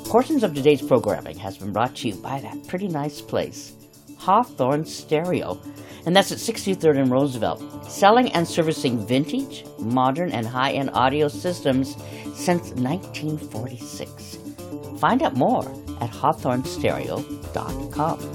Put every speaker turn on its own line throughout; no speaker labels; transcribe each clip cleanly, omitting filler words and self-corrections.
Portions of today's programming has been brought to you by that pretty nice place, Hawthorne Stereo, and that's at 63rd and Roosevelt, selling and servicing vintage, modern, and high-end audio systems since 1946. Find out more at hawthornestereo.com.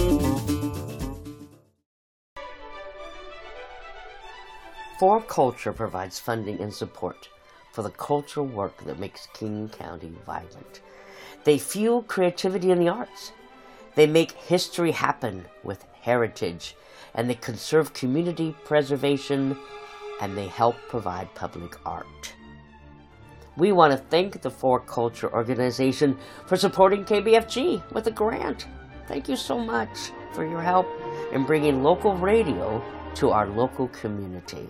For Culture provides funding and support for the cultural work that makes King County vibrant. They fuel creativity in the arts. They make history happen with heritage, and they conserve community preservation, and they help provide public art. We want to thank the For Culture organization for supporting KBFG with a grant. Thank you so much for your help in bringing local radio to our local community.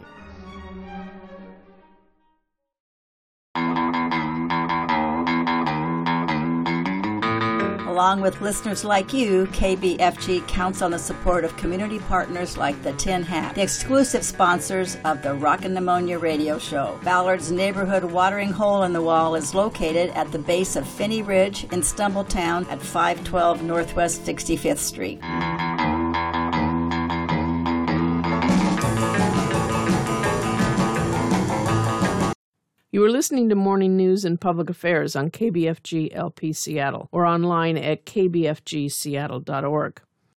Along with listeners like you, KBFG counts on the support of community partners like the Tin Hat, the exclusive sponsors of the Rockin' Pneumonia radio show. Ballard's neighborhood watering hole in the wall is located at the base of Finney Ridge in Stumbletown at 512 Northwest 65th Street.
You are listening to Morning News and Public Affairs on KBFG LP Seattle or online at kbfgseattle.org.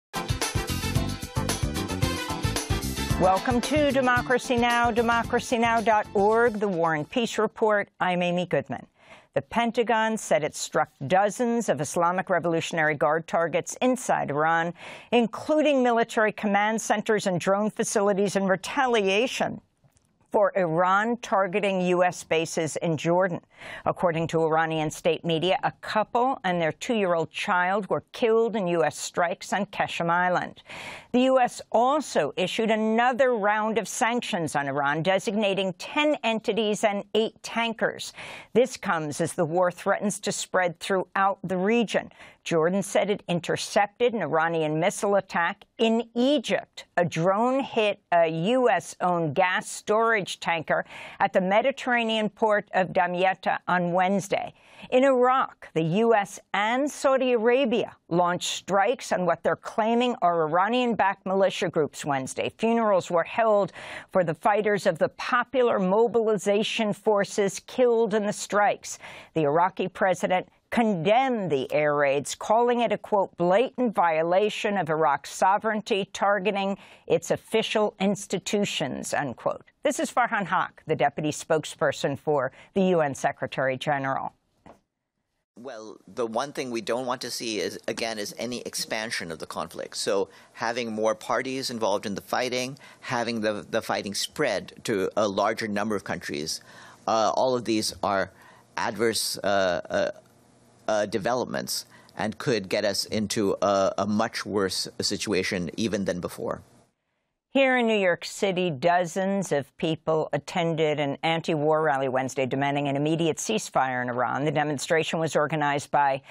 Welcome to Democracy Now!, democracynow.org, the War and Peace Report. I'm Amy Goodman. The Pentagon said it struck dozens of Islamic Revolutionary Guard targets inside Iran, including military command centers and drone facilities in retaliation for Iran targeting U.S. bases in Jordan. According to Iranian state media, a couple and their 2-year-old child were killed in U.S. strikes on Keshem Island. The U.S. also issued another round of sanctions on Iran, designating 10 entities and 8 tankers. This comes as the war threatens to spread throughout the region. Jordan said it intercepted an Iranian missile attack in Egypt. A drone hit a U.S.-owned gas storage tanker at the Mediterranean port of Damietta on Wednesday. In Iraq, the U.S. and Saudi Arabia launched strikes on what they're claiming are Iranian-backed militia groups Wednesday. Funerals were held for the fighters of the Popular Mobilization Forces killed in the strikes. The Iraqi president condemned the air raids, calling it a, quote, blatant violation of Iraq's sovereignty, targeting its official institutions, unquote. This is Farhan Haq, the deputy spokesperson for the UN Secretary General.
Well, the one thing we don't want to see is any expansion of the conflict. So having more parties involved in the fighting, having the fighting spread to a larger number of countries, all of these are adverse developments and could get us into a much worse situation even than before.
Here in New York City, dozens of people attended an anti-war rally Wednesday demanding an immediate ceasefire in Iran. The demonstration was organized by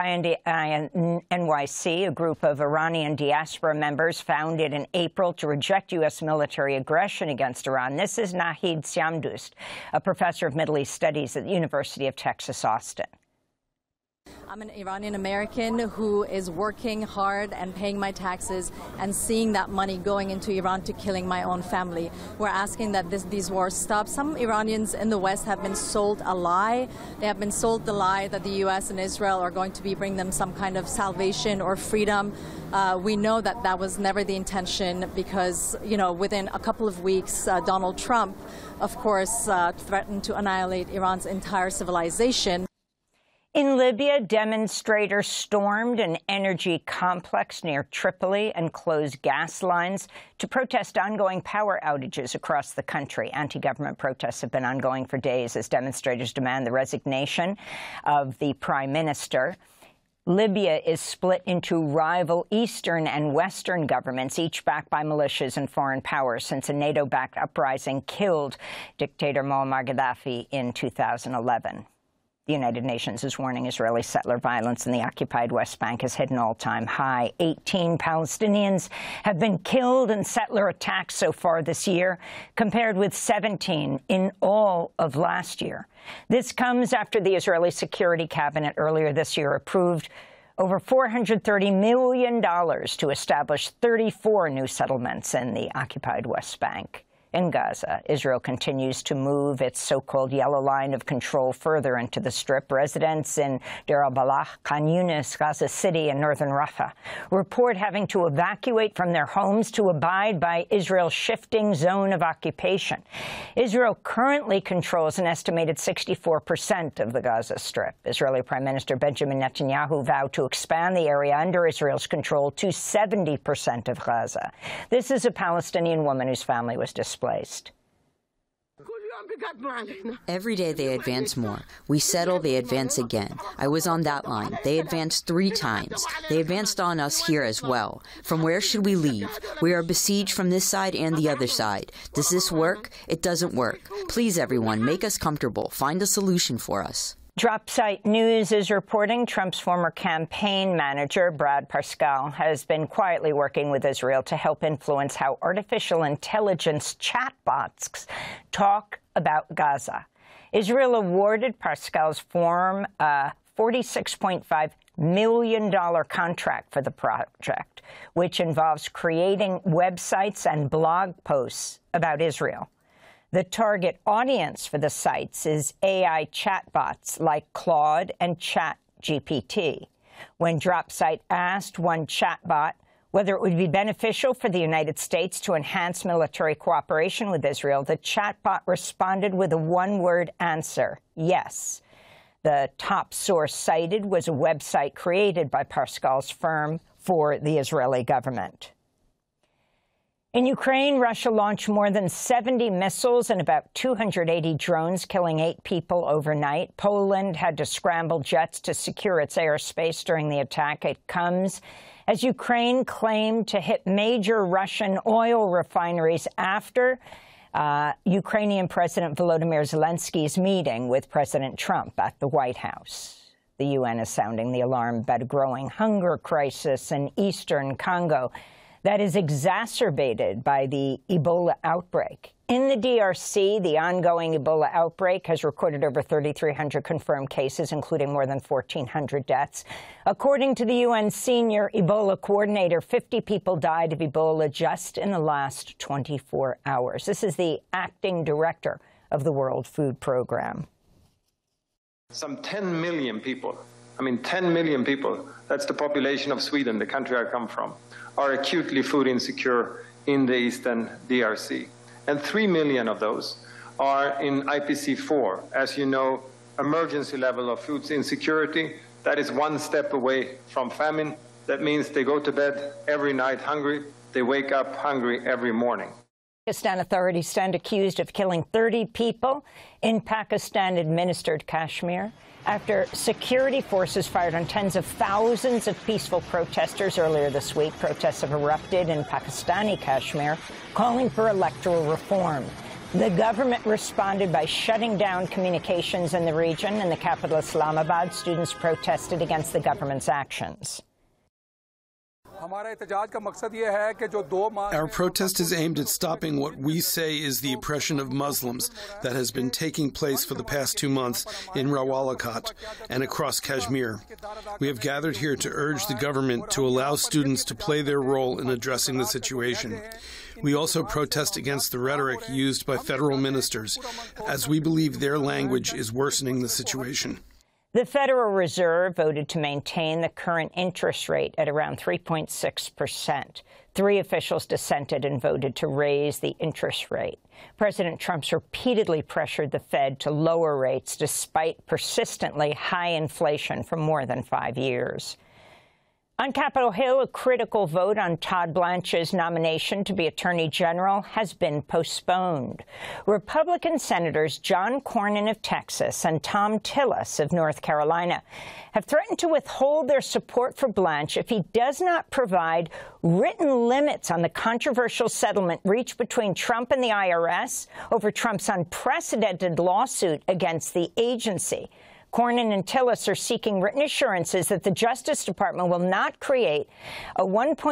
NYC, a group of Iranian diaspora members founded in April to reject U.S. military aggression against Iran. This is Nahid Siamdoust, a professor of Middle East Studies at the University of Texas, Austin.
I'm an Iranian American who is working hard and paying my taxes and seeing that money going into Iran to killing my own family. We're asking that these wars stop. Some Iranians in the West have been sold a lie. They have been sold the lie that the U.S. and Israel are going to bring them some kind of salvation or freedom. We know that that was never the intention because, within a couple of weeks, Donald Trump, of course, threatened to annihilate Iran's entire civilization.
In Libya, demonstrators stormed an energy complex near Tripoli and closed gas lines to protest ongoing power outages across the country. Anti-government protests have been ongoing for days as demonstrators demand the resignation of the prime minister. Libya is split into rival Eastern and Western governments, each backed by militias and foreign powers, since a NATO-backed uprising killed dictator Muammar Gaddafi in 2011. The United Nations is warning Israeli settler violence in the occupied West Bank has hit an all-time high. 18 Palestinians have been killed in settler attacks so far this year, compared with 17 in all of last year. This comes after the Israeli Security Cabinet earlier this year approved over $430 million to establish 34 new settlements in the occupied West Bank. In Gaza, Israel continues to move its so-called yellow line of control further into the Strip. Residents in Deir al-Balah, Khan Yunis, Gaza City, and northern Rafah report having to evacuate from their homes to abide by Israel's shifting zone of occupation. Israel currently controls an estimated 64% of the Gaza Strip. Israeli Prime Minister Benjamin Netanyahu vowed to expand the area under Israel's control to 70% of Gaza. This is a Palestinian woman whose family was displaced.
Every day they advance more. We settle, they advance again. I was on that line. They advanced 3 times. They advanced on us here as well. From where should we leave? We are besieged from this side and the other side. Does this work? It doesn't work. Please, everyone, make us comfortable. Find a solution for us.
Dropsite News is reporting Trump's former campaign manager, Brad Parscale, has been quietly working with Israel to help influence how artificial intelligence chatbots talk about Gaza. Israel awarded Parscale's firm a $46.5 million contract for the project, which involves creating websites and blog posts about Israel. The target audience for the sites is AI chatbots like Claude and ChatGPT. When Dropsite asked one chatbot whether it would be beneficial for the United States to enhance military cooperation with Israel, the chatbot responded with a one-word answer: yes. The top source cited was a website created by Parscale's firm for the Israeli government. In Ukraine, Russia launched more than 70 missiles and about 280 drones, killing 8 people overnight. Poland had to scramble jets to secure its airspace during the attack. It comes as Ukraine claimed to hit major Russian oil refineries after Ukrainian President Volodymyr Zelensky's meeting with President Trump at the White House. The UN is sounding the alarm about a growing hunger crisis in eastern Congo that is exacerbated by the Ebola outbreak. In the DRC, the ongoing Ebola outbreak has recorded over 3,300 confirmed cases, including more than 1,400 deaths. According to the UN senior Ebola coordinator, 50 people died of Ebola just in the last 24 hours. This is the acting director of the World Food Program.
Some 10 million people, 10 million people, that's the population of Sweden, the country I come from, are acutely food insecure in the eastern DRC. And 3 million of those are in IPC4. As you know, emergency level of food insecurity, that is one step away from famine. That means they go to bed every night hungry, they wake up hungry every morning.
Pakistan authorities stand accused of killing 30 people in Pakistan-administered Kashmir after security forces fired on tens of thousands of peaceful protesters earlier this week. Protests have erupted in Pakistani Kashmir, calling for electoral reform. The government responded by shutting down communications in the region. In the capital, Islamabad, students protested against the government's actions.
Our protest is aimed at stopping what we say is the oppression of Muslims that has been taking place for the past 2 months in Rawalakot and across Kashmir. We have gathered here to urge the government to allow students to play their role in addressing the situation. We also protest against the rhetoric used by federal ministers, as we believe their language is worsening the situation.
The Federal Reserve voted to maintain the current interest rate at around 3.6%. 3 officials dissented and voted to raise the interest rate. President Trump's repeatedly pressured the Fed to lower rates despite persistently high inflation for more than 5 years. On Capitol Hill, a critical vote on Todd Blanche's nomination to be Attorney General has been postponed. Republican Senators John Cornyn of Texas and Thom Tillis of North Carolina have threatened to withhold their support for Blanche if he does not provide written limits on the controversial settlement reached between Trump and the IRS over Trump's unprecedented lawsuit against the agency. Cornyn and Tillis are seeking written assurances that the Justice Department will not create a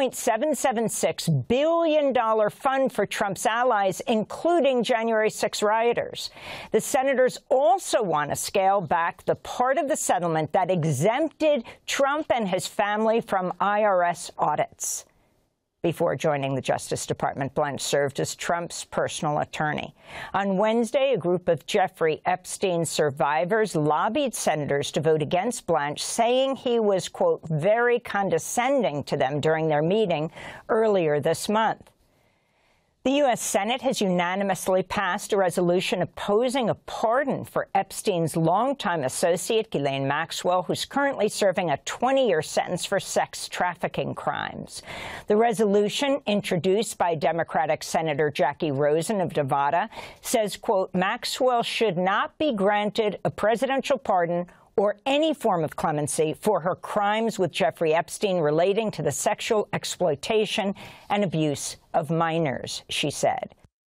$1.776 billion fund for Trump's allies, including January 6 rioters. The senators also want to scale back the part of the settlement that exempted Trump and his family from IRS audits. Before joining the Justice Department, Blanche served as Trump's personal attorney. On Wednesday, a group of Jeffrey Epstein survivors lobbied senators to vote against Blanche, saying he was, quote, very condescending to them during their meeting earlier this month. The U.S. Senate has unanimously passed a resolution opposing a pardon for Epstein's longtime associate, Ghislaine Maxwell, who's currently serving a 20-year sentence for sex trafficking crimes. The resolution, introduced by Democratic Senator Jackie Rosen of Nevada, says, quote, Maxwell should not be granted a presidential pardon or any form of clemency for her crimes with Jeffrey Epstein relating to the sexual exploitation and abuse of minors, she said.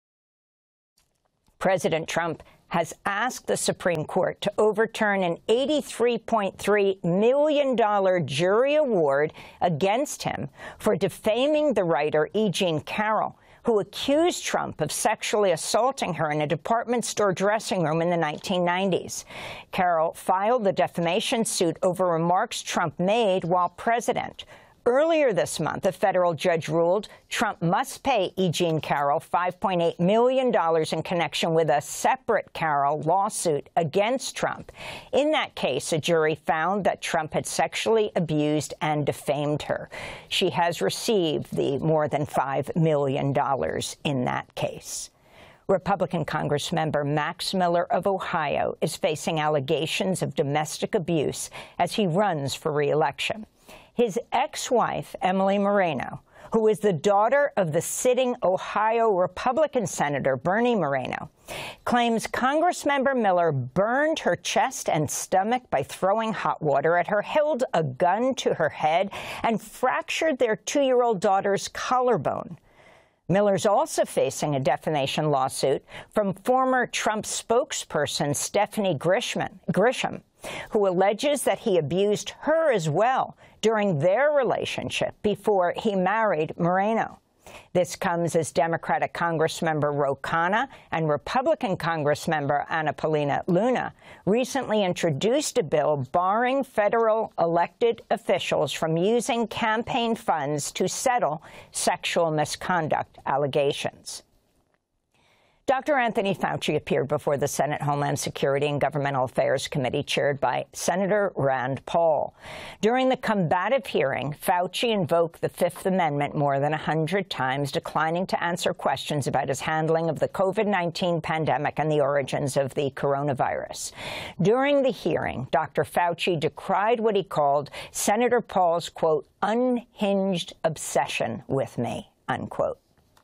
President Trump has asked the Supreme Court to overturn an $83.3 million jury award against him for defaming the writer E. Jean Carroll, who accused Trump of sexually assaulting her in a department store dressing room in the 1990s. Carroll filed the defamation suit over remarks Trump made while president. Earlier this month, a federal judge ruled Trump must pay E. Jean Carroll $5.8 million in connection with a separate Carroll lawsuit against Trump. In that case, a jury found that Trump had sexually abused and defamed her. She has received the more than $5 million in that case. Republican Congressmember Max Miller of Ohio is facing allegations of domestic abuse as he runs for re-election. His ex-wife, Emily Moreno, who is the daughter of the sitting Ohio Republican Senator Bernie Moreno, claims Congressmember Miller burned her chest and stomach by throwing hot water at her, held a gun to her head, and fractured their 2-year-old daughter's collarbone. Miller's also facing a defamation lawsuit from former Trump spokesperson Stephanie Grisham, who alleges that he abused her as well during their relationship before he married Moreno. This comes as Democratic Congressmember Ro Khanna and Republican Congressmember Anna Paulina Luna recently introduced a bill barring federal elected officials from using campaign funds to settle sexual misconduct allegations. Dr. Anthony Fauci appeared before the Senate Homeland Security and Governmental Affairs Committee chaired by Senator Rand Paul. During the combative hearing, Fauci invoked the Fifth Amendment more than 100 times, declining to answer questions about his handling of the COVID-19 pandemic and the origins of the coronavirus. During the hearing, Dr. Fauci decried what he called Senator Paul's, quote, unhinged obsession with me, unquote.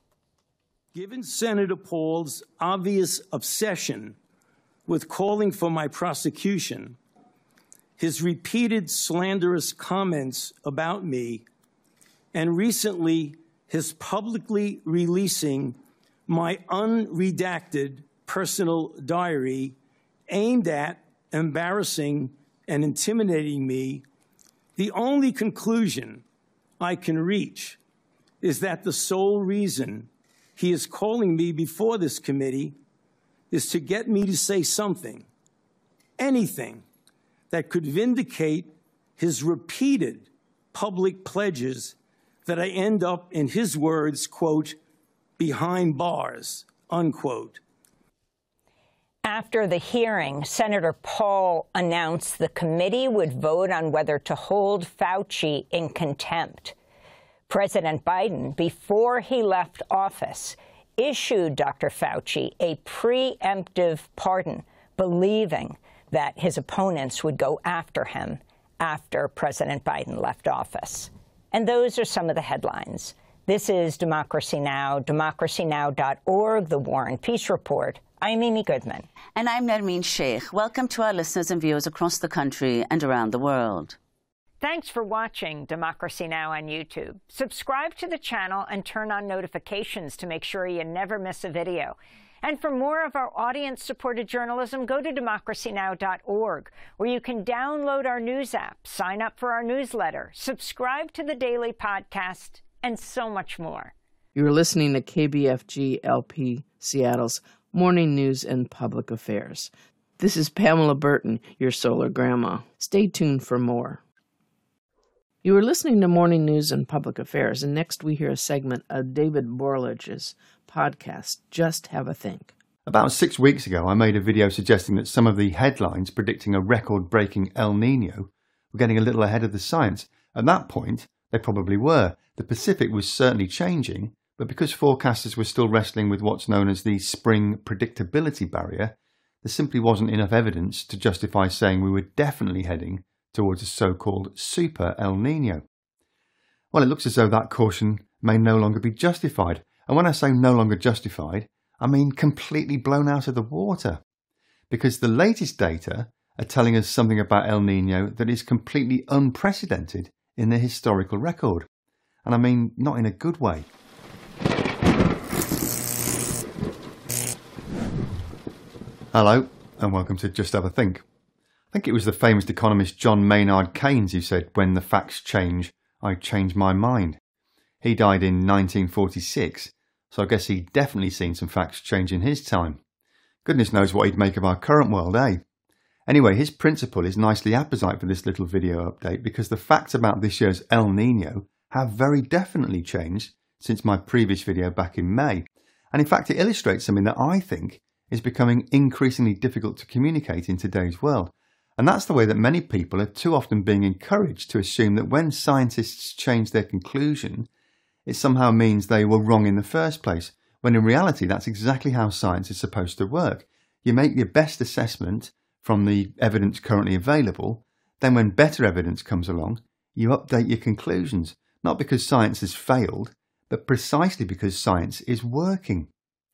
Given Senator Paul's obvious obsession with calling for my prosecution, his repeated slanderous comments about me, and recently his publicly releasing my unredacted personal diary aimed at embarrassing and intimidating me, the only conclusion I can reach is that the sole reason he is calling me before this committee is to get me to say something, anything, that could vindicate his repeated public pledges that I end up, in his words, quote, behind bars, unquote.
After the hearing, Senator Paul announced the committee would vote on whether to hold Fauci in contempt. President Biden, before he left office, issued Dr. Fauci a preemptive pardon, believing that his opponents would go after him after President Biden left office. And those are some of the headlines. This is Democracy Now!, democracynow.org, The War and Peace Report. I'm Amy Goodman.
And I'm Nermeen Sheikh. Welcome to our listeners and viewers across the country and around the world.
Thanks for watching Democracy Now! On YouTube. Subscribe to the channel and turn on notifications to make sure you never miss a video. And for more of our audience-supported journalism, go to democracynow.org, where you can download our news app, sign up for our newsletter, subscribe to the daily podcast, and so much more.
You're listening to KBFG LP Seattle's Morning News and Public Affairs. This is Pamela Burton, your solar grandma. Stay tuned for more. You are listening to Morning News and Public Affairs, and next we hear a segment of David Borlich's podcast, Just Have a Think.
About 6 weeks ago, I made a video suggesting that some of the headlines predicting a record-breaking El Nino were getting a little ahead of the science. At that point, they probably were. The Pacific was certainly changing, but because forecasters were still wrestling with what's known as the spring predictability barrier, there simply wasn't enough evidence to justify saying we were definitely heading towards a so-called super El Nino. Well, it looks as though that caution may no longer be justified. And when I say no longer justified, I mean completely blown out of the water. Because the latest data are telling us something about El Nino that is completely unprecedented in the historical record. And I mean not in a good way. Hello, and welcome to Just Have a Think. I think it was the famous economist John Maynard Keynes who said, "When the facts change, I change my mind." He died in 1946, so I guess he'd definitely seen some facts change in his time. Goodness knows what he'd make of our current world, eh? Anyway, his principle is nicely apposite for this little video update because the facts about this year's El Nino have very definitely changed since my previous video back in May. And in fact, it illustrates something that I think is becoming increasingly difficult to communicate in today's world. And that's the way that many people are too often being encouraged to assume that when scientists change their conclusion, it somehow means they were wrong in the first place, when in reality that's exactly how science is supposed to work. You make your best assessment from the evidence currently available, then when better evidence comes along, you update your conclusions, not because science has failed, but precisely because science is working.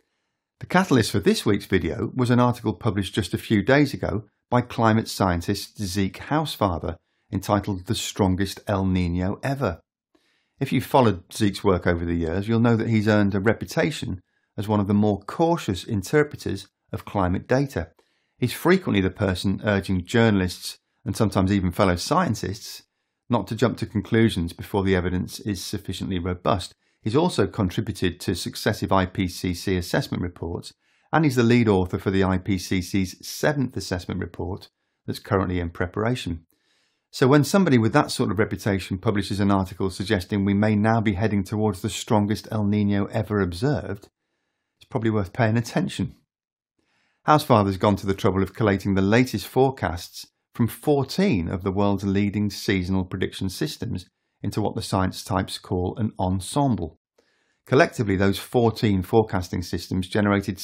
The catalyst for this week's video was an article published just a few days ago by climate scientist Zeke Hausfather, entitled The Strongest El Nino Ever. If you've followed Zeke's work over the years, you'll know that he's earned a reputation as one of the more cautious interpreters of climate data. He's frequently the person urging journalists, and sometimes even fellow scientists, not to jump to conclusions before the evidence is sufficiently robust. He's also contributed to successive IPCC assessment reports, and he's the lead author for the IPCC's 7th assessment report that's currently in preparation. So when somebody with that sort of reputation publishes an article suggesting we may now be heading towards the strongest El Nino ever observed, it's probably worth paying attention. Hausfather's gone to the trouble of collating the latest forecasts from 14 of the world's leading seasonal prediction systems into what the science types call an ensemble. Collectively, those 14 forecasting systems generated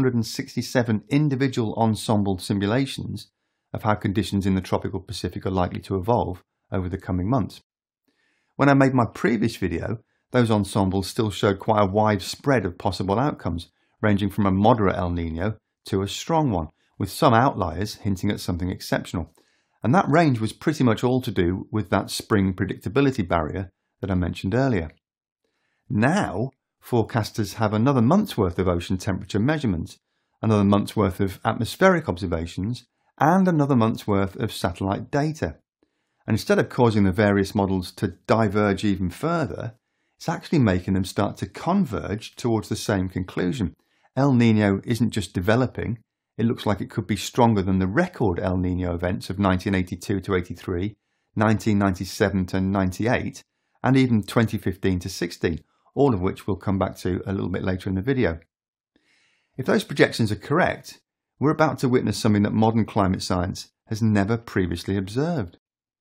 667 individual ensemble simulations of how conditions in the tropical Pacific are likely to evolve over the coming months. When I made my previous video, those ensembles still showed quite a wide spread of possible outcomes, ranging from a moderate El Nino to a strong one, with some outliers hinting at something exceptional. And that range was pretty much all to do with that spring predictability barrier that I mentioned earlier. Now, forecasters have another month's worth of ocean temperature measurements, another month's worth of atmospheric observations, and another month's worth of satellite data. And instead of causing the various models to diverge even further, it's actually making them start to converge towards the same conclusion. El Nino isn't just developing, it looks like it could be stronger than the record El Nino events of 1982 to 83, 1997 to 98, and even 2015 to 16, all of which we'll come back to a little bit later in the video. If those projections are correct, we're about to witness something that modern climate science has never previously observed.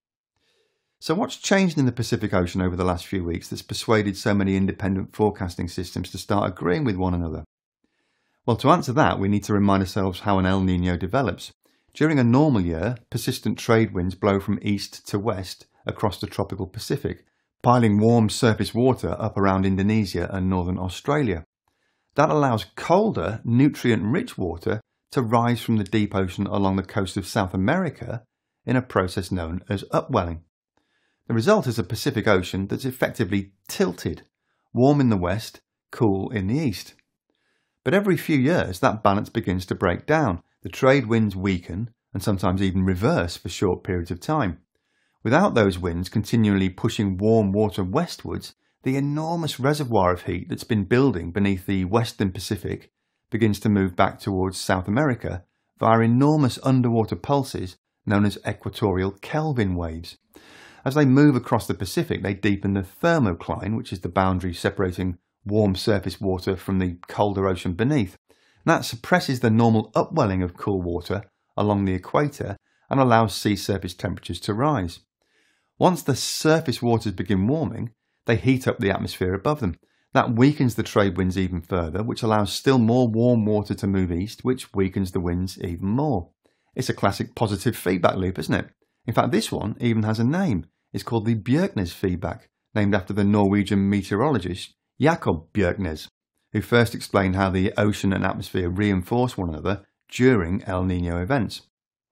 So what's changed in the Pacific Ocean over the last few weeks that's persuaded so many independent forecasting systems to start agreeing with one another? Well, to answer that, we need to remind ourselves how an El Nino develops. During a normal year, persistent trade winds blow from east to west across the tropical Pacific, piling warm surface water up around Indonesia and northern Australia. That allows colder, nutrient-rich water to rise from the deep ocean along the coast of South America in a process known as upwelling. The result is a Pacific Ocean that's effectively tilted, warm in the west, cool in the east. But every few years, that balance begins to break down. The trade winds weaken and sometimes even reverse for short periods of time. Without those winds continually pushing warm water westwards, the enormous reservoir of heat that's been building beneath the western Pacific begins to move back towards South America via enormous underwater pulses known as equatorial Kelvin waves. As they move across the Pacific, they deepen the thermocline, which is the boundary separating warm surface water from the colder ocean beneath. And that suppresses the normal upwelling of cool water along the equator and allows sea surface temperatures to rise. Once the surface waters begin warming, they heat up the atmosphere above them. That weakens the trade winds even further, which allows still more warm water to move east, which weakens the winds even more. It's a classic positive feedback loop, isn't it? In fact, this one even has a name. It's called the Bjerknes feedback, named after the Norwegian meteorologist Jakob Bjerknes, who first explained how the ocean and atmosphere reinforce one another during El Niño events.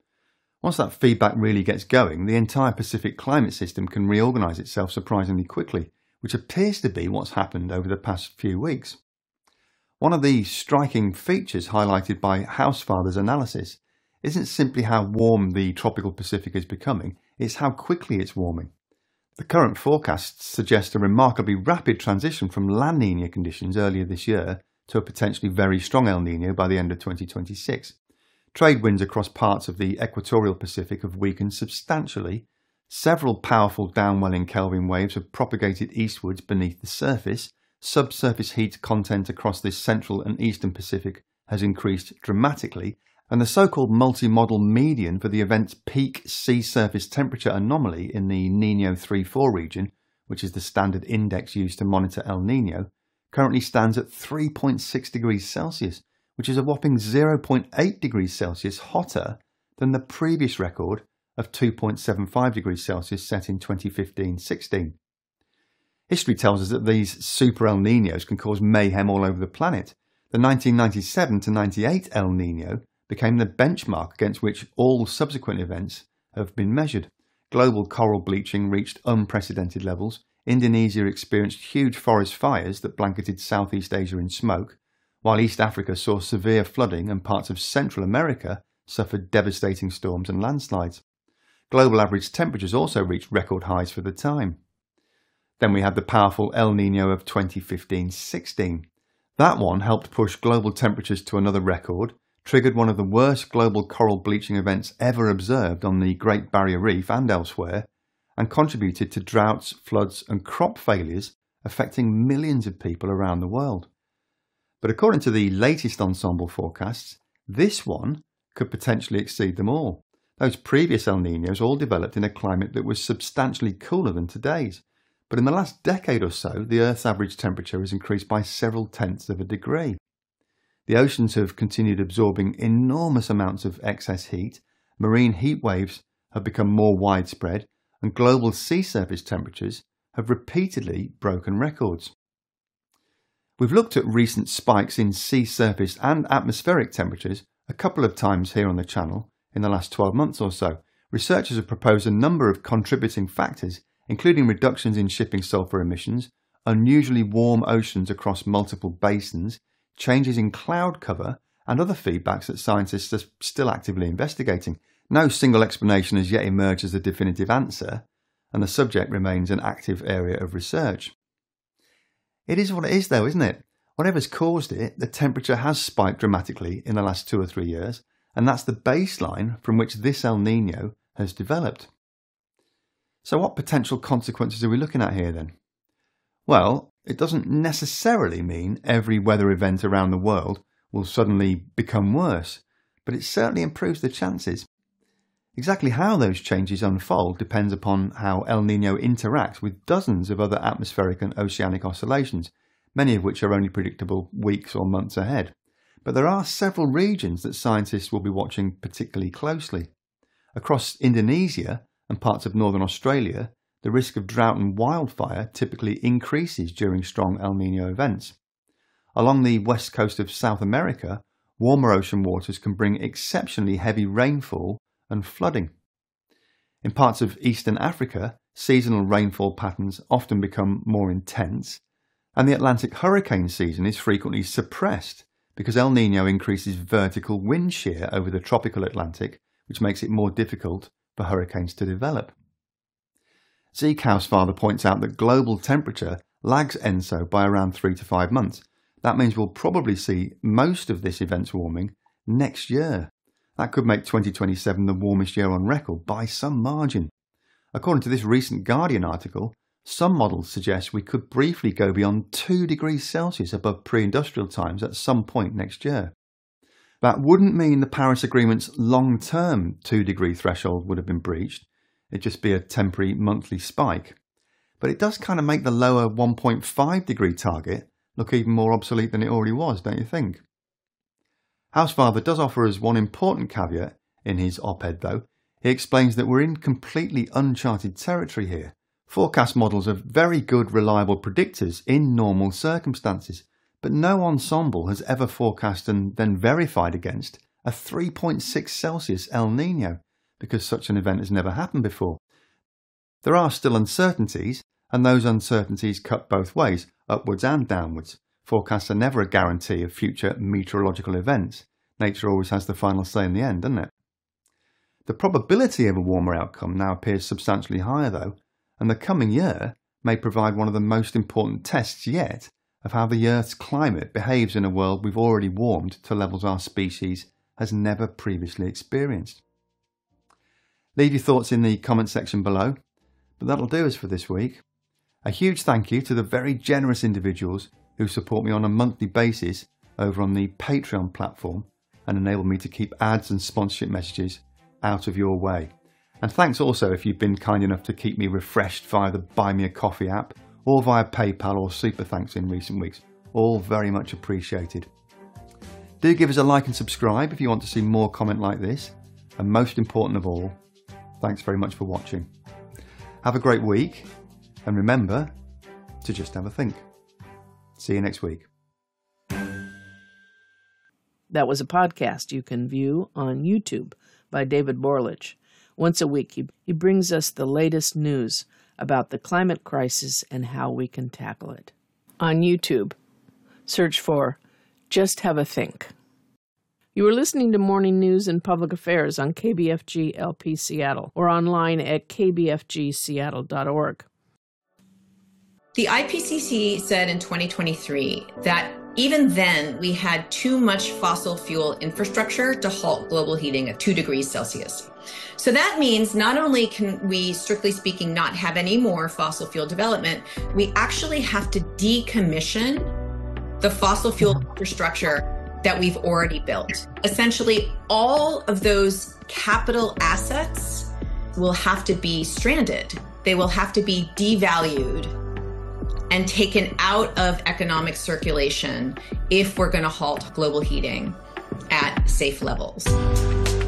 Once that feedback really gets going, the entire Pacific climate system can reorganise itself surprisingly quickly, which appears to be what's happened over the past few weeks. One of the striking features highlighted by Housefather's analysis isn't simply how warm the tropical Pacific is becoming, it's how quickly it's warming. The current forecasts suggest a remarkably rapid transition from La Niña conditions earlier this year to a potentially very strong El Niño by the end of 2026. Trade winds across parts of the equatorial Pacific have weakened substantially. Several powerful downwelling Kelvin waves have propagated eastwards beneath the surface. Subsurface heat content across the central and eastern Pacific has increased dramatically, and the so-called multi-model median for the event's peak sea surface temperature anomaly in the Niño 3-4 region, which is the standard index used to monitor El Niño, currently stands at 3.6 degrees Celsius, which is a whopping 0.8 degrees Celsius hotter than the previous record of 2.75 degrees Celsius set in 2015-16. History tells us that these super El Niños can cause mayhem all over the planet. The 1997-98 El Niño became the benchmark against which all subsequent events have been measured. Global coral bleaching reached unprecedented levels. Indonesia experienced huge forest fires that blanketed Southeast Asia in smoke, while East Africa saw severe flooding and parts of Central America suffered devastating storms and landslides. Global average temperatures also reached record highs for the time. Then we had the powerful El Niño of 2015-16. That one helped push global temperatures to another record, triggered one of the worst global coral bleaching events ever observed on the Great Barrier Reef and elsewhere, and contributed to droughts, floods and crop failures affecting millions of people around the world. But according to the latest ensemble forecasts, this one could potentially exceed them all. Those previous El Niños all developed in a climate that was substantially cooler than today's. But in the last decade or so, the Earth's average temperature has increased by several tenths of a degree. The oceans have continued absorbing enormous amounts of excess heat, marine heat waves have become more widespread, and global sea surface temperatures have repeatedly broken records. We've looked at recent spikes in sea surface and atmospheric temperatures a couple of times here on the channel in the last 12 months or so. Researchers have proposed a number of contributing factors, including reductions in shipping sulfur emissions, unusually warm oceans across multiple basins, changes in cloud cover, and other feedbacks that scientists are still actively investigating. No single explanation has yet emerged as a definitive answer, and the subject remains an active area of research. It is what it is though, isn't it? Whatever's caused it, the temperature has spiked dramatically in the last 2 or 3 years, and that's the baseline from which this El Niño has developed. So what potential consequences are we looking at here then? Well, it doesn't necessarily mean every weather event around the world will suddenly become worse, but it certainly improves the chances. Exactly how those changes unfold depends upon how El Niño interacts with dozens of other atmospheric and oceanic oscillations, many of which are only predictable weeks or months ahead. But there are several regions that scientists will be watching particularly closely. Across Indonesia and parts of northern Australia, the risk of drought and wildfire typically increases during strong El Niño events. Along the west coast of South America, warmer ocean waters can bring exceptionally heavy rainfall and flooding. In parts of eastern Africa, seasonal rainfall patterns often become more intense, and the Atlantic hurricane season is frequently suppressed because El Niño increases vertical wind shear over the tropical Atlantic, which makes it more difficult for hurricanes to develop. Zeke Housefather points out that global temperature lags ENSO by around 3 to 5 months. That means we'll probably see most of this event's warming next year. That could make 2027 the warmest year on record by some margin. According to this recent Guardian article, some models suggest we could briefly go beyond 2 degrees Celsius above pre-industrial times at some point next year. That wouldn't mean the Paris Agreement's long-term 2-degree threshold would have been breached. It'd just be a temporary monthly spike. But it does kind of make the lower 1.5 degree target look even more obsolete than it already was, don't you think? Housefather does offer us one important caveat in his op-ed though. He explains that we're in completely uncharted territory here. Forecast models are very good, reliable predictors in normal circumstances, but no ensemble has ever forecast and then verified against a 3.6 Celsius El Niño, because such an event has never happened before. There are still uncertainties, and those uncertainties cut both ways, upwards and downwards. Forecasts are never a guarantee of future meteorological events. Nature always has the final say in the end, doesn't it? The probability of a warmer outcome now appears substantially higher though, and the coming year may provide one of the most important tests yet of how the Earth's climate behaves in a world we've already warmed to levels our species has never previously experienced. Leave your thoughts in the comment section below, but that'll do us for this week. A huge thank you to the very generous individuals who support me on a monthly basis over on the Patreon platform and enable me to keep ads and sponsorship messages out of your way. And thanks also if you've been kind enough to keep me refreshed via the Buy Me a Coffee app or via PayPal or Super Thanks in recent weeks. All very much appreciated. Do give us a like and subscribe if you want to see more content like this. And most important of all, thanks very much for watching. Have a great week, and remember to just have a think. See you next week.
That was a podcast you can view on YouTube by David Borlich. Once a week, he brings us the latest news about the climate crisis and how we can tackle it. On YouTube, search for Just Have a Think. You are listening to Morning News and Public Affairs on KBFG LP Seattle or online at kbfgseattle.org.
The IPCC said in 2023 that even then we had too much fossil fuel infrastructure to halt global heating at 2 degrees Celsius. So that means not only can we, strictly speaking, not have any more fossil fuel development, we actually have to decommission the fossil fuel infrastructure that we've already built. Essentially, all of those capital assets will have to be stranded. They will have to be devalued and taken out of economic circulation if we're going to halt global heating at safe levels.